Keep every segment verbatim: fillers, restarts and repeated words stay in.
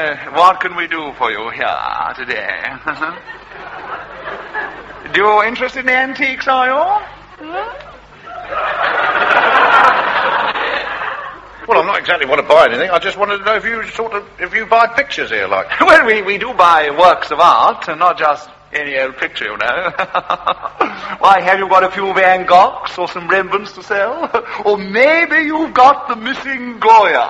uh, what can we do for you here today? You're interested in antiques, are you? Hmm? Well, I'm not exactly want to buy anything. I just wanted to know if you sort of, if you buy pictures here, like. Well, we, we do buy works of art, and not just any old picture, you know. Why, have you got a few Van Goghs or some Rembrandts to sell? Or maybe you've got the missing Goya.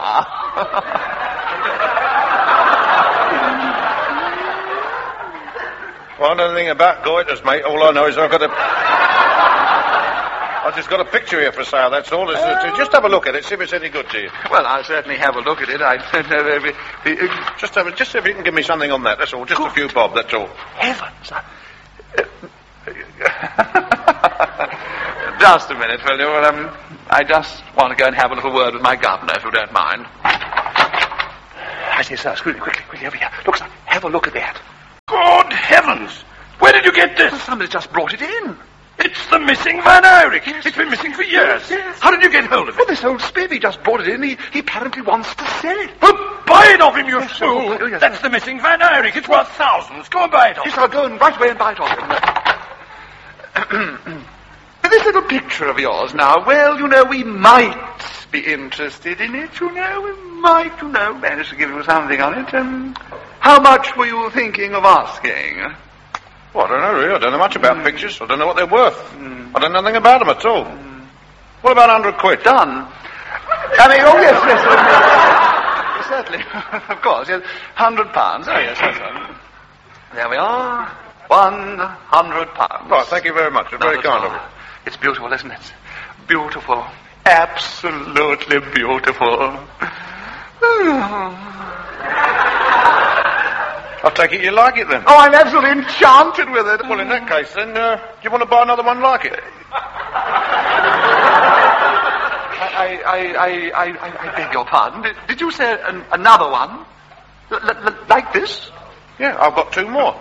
Well, I don't know anything about Goiters, mate. All I know is I've got a... I've just got a picture here for sale, that's all. It's, uh, just have a look at it, see if it's any good to you. Well, I'll certainly have a look at it. I don't know if it, it, just, have a, just see if you can give me something on that, that's all. Just good. A few bob, that's all. Heavens! I, uh, just a minute, will you? Well, um, I just want to go and have a little word with my governor, if you don't mind. I say, sir, quickly, quickly, quickly, over here. Look, sir, have a look at that. Good heavens! Where did you get this? Well, somebody just brought it in. It's the missing Van Eyck. Yes. It's been missing for years. Yes, yes. How did you get hold of it? Well, this old spivvy just brought it in. He, he apparently wants to sell it. Well, buy it off him, you yes, fool. Oh, yes, That's the missing Van Eyck. It's worth thousands. Go and buy it off him. Yes, I'll go and right away and buy it off him. This little picture of yours now, well, you know, we might be interested in it, you know. We might, you know, manage to give you something on it. Um, how much were you thinking of asking? Well, I don't know, really. I don't know much about mm. pictures. I don't know what they're worth. Mm. I don't know nothing about them at all. Mm. What about a hundred quid? Done. I mean, oh, yes, yes. Certainly. Of course, yes. Hundred pounds. Oh, yes, yes, yes. There we are. One hundred pounds. Right, thank you very much. It's very kind of you. It's beautiful, isn't it? Beautiful. Absolutely beautiful. I take it you like it, then? Oh, I'm absolutely enchanted with it. Well, in that case, then, uh, do you want to buy another one like it? I, I, I, I, I, I beg your pardon. Did, did you say an, another one? L- l- like this? Yeah, I've got two more.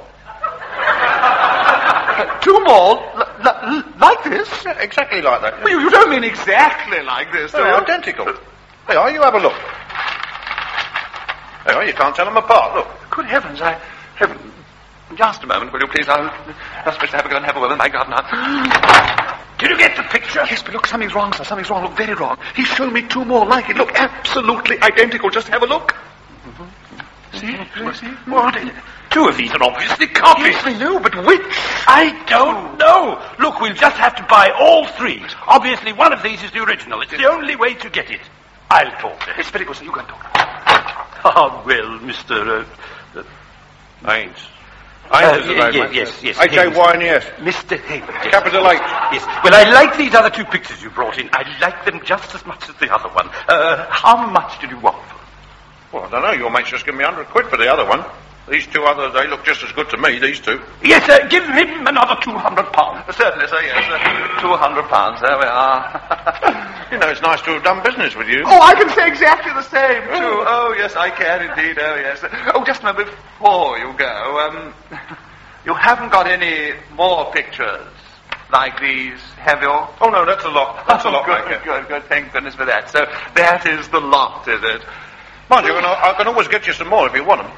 Uh, two more? L- l- like this? Yeah, exactly like that. Yeah. Well, you, you don't mean exactly like this, do They're you? identical. They are, you have a look. There you are, you can't tell them apart, look. Good heavens, I haven't... Just a moment, will you please? I'll just wish to have a go and have a word with my governor. Did you get the picture? Yes, but look, something's wrong, sir. Something's wrong. Look, very wrong. He's shown me two more like it. Look, absolutely identical. Just have a look. Mm-hmm. See? Mm-hmm. See? What? Two of these are obviously copies. Yes, I know, but which? I don't know. Look, we'll just have to buy all three. Obviously, one of these is the original. It's the only way to get it. I'll talk to him. It's very good, sir. You can talk. Ah, well, Mister Uh, uh, Haynes. Haynes uh, is y- the y- Yes, yes. H A Y N E S. Mister Haynes. Yes. Capital H. Yes. Well, I like these other two pictures you brought in. I like them just as much as the other one. Uh, how much did you want for them? Well, I don't know. Your mate's just given me a hundred quid for the other one. These two others, they look just as good to me, these two. Yes, sir. Give him another two hundred pounds. Uh, certainly, sir, yes. Uh, two hundred pounds. There we are. You know, it's nice to have done business with you. Oh, I can say exactly the same, too. Oh, oh yes, I can indeed. Oh, yes. Oh, just a moment before you go. Um, you haven't got any more pictures like these, have you? Oh, no, that's a lot. That's oh, a lot, good, mate. good, good. Thank goodness for that. So that is the lot, is it? Mind you, I can always get you some more if you want them.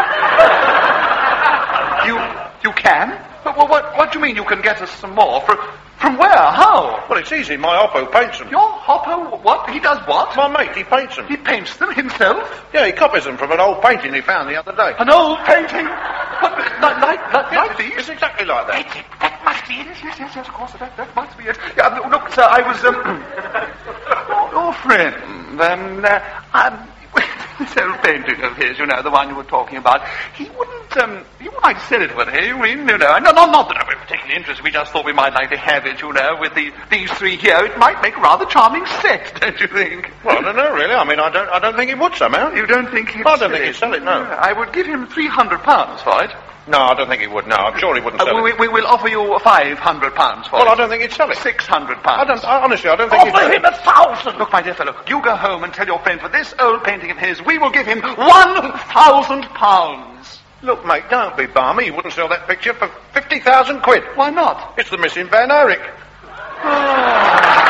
You you can? But what, what what do you mean you can get us some more? From from where? How? Well, it's easy. My Hoppo paints them. Your Hoppo? What? He does what? My mate, he paints them. He paints them himself? Yeah, he copies them from an old painting he found the other day. An old painting? What, like like like, yeah, like these? It's exactly like that. It, it, that must be it. Yes, yes, yes, of course. That that must be it. Yeah, look, sir, I was um, your friend. Um, uh, I'm. This old painting of his, you know, the one you were talking about, he wouldn't, um, he wouldn't like to sell it, would he? You mean, you know, no, no, not that we're particularly interested. We just thought we might like to have it, you know, with the, these three here. It might make a rather charming set, don't you think? Well, I don't know, really. I mean, I don't, I don't think he would somehow. You don't think he'd I don't think he'd sell it, no. I would give him three hundred pounds for it. No, I don't think he would, no. I'm sure he wouldn't sell uh, we, it. We will offer you five hundred pounds for well, it. Well, I don't think he'd sell it. Six hundred pounds. I don't, I, honestly, I don't think offer he'd him a thousand. Look, my dear fellow, you go home and tell your friend for this old painting of his, we will give him one thousand pounds. Look, mate, don't be balmy. You wouldn't sell that picture for fifty thousand quid. Why not? It's the missing Van Eyck. Oh.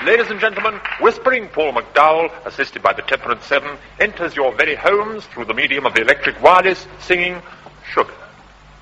Ladies and gentlemen, Whispering Paul McDowell, assisted by the Temperance Seven, enters your very homes through the medium of the electric wireless, singing Sugar.